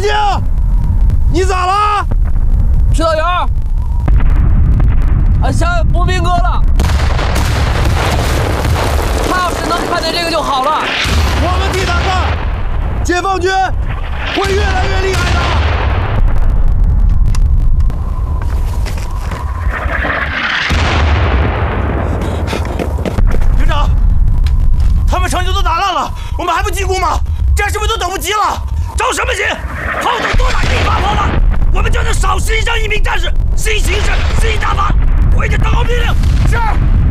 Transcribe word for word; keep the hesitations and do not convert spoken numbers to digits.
静，你咋了？ 指导员，俺想步兵哥了。他要是能看见这个就好了。 我们替他干，解放军会越来越厉害的。 营长，他们城就都打烂了，我们还不进攻吗？战士们都等不及了，着什么急？炮等多打一发炮吧，我们就能少失一伤一名战士。新形势，新打法，回着等候命令。是。